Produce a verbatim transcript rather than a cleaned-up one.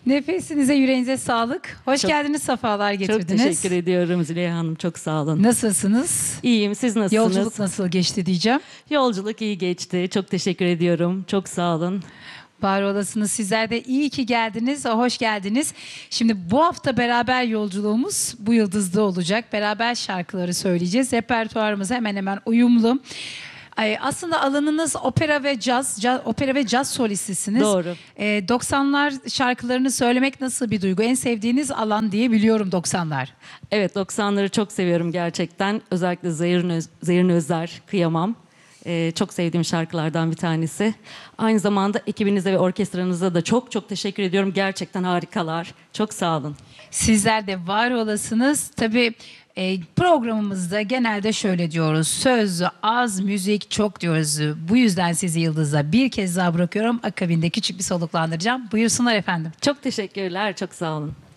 Nefesinize, yüreğinize sağlık. Hoş Çok- geldiniz, sefalar Çok getirdiniz. teşekkür ediyorum Züleyha Hanım. Çok sağ olun. Nasılsınız? İyiyim. Siz nasılsınız? Yolculuk nasıl geçti diyeceğim. Yolculuk iyi geçti. Çok teşekkür ediyorum. Çok sağ olun. Var olasınız. Sizler de iyi ki geldiniz. Hoş geldiniz. Şimdi bu hafta beraber yolculuğumuz bu yıldızda olacak. Beraber şarkıları söyleyeceğiz. Repertuarımız hemen hemen uyumlu. Ay, aslında alanınız opera ve caz, caz opera ve caz solistisiniz. Doğru. Ee, doksanlar şarkılarını söylemek nasıl bir duygu? En sevdiğiniz alan diye biliyorum doksanlar. Evet, doksanları çok seviyorum gerçekten. Özellikle Zehir, Öz, Zehir Özler, Kıyamam. Ee, çok sevdiğim şarkılardan bir tanesi. Aynı zamanda ekibinize ve orkestranıza da çok çok teşekkür ediyorum. Gerçekten harikalar. Çok sağ olun. Sizler de var olasınız. Tabii e, programımızda genelde şöyle diyoruz. Söz az, müzik çok diyoruz. Bu yüzden sizi Yıldız'a bir kez daha bırakıyorum. Akabinde küçük bir soluklandıracağım. Buyursunlar efendim. Çok teşekkürler. Çok sağ olun.